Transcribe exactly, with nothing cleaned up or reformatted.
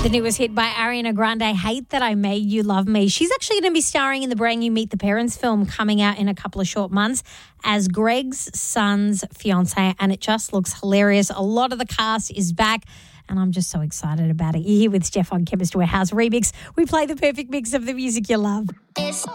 The newest hit by Ariana Grande, Hate That I Made You Love Me. She's actually going to be starring in the brand new Meet the Parents film coming out in a couple of short months as Greg's son's fiancée, and it just looks hilarious. A lot of the cast is back, and I'm just so excited about it. You're here with Steph on Chemist Warehouse Remix. We play the perfect mix of the music you love.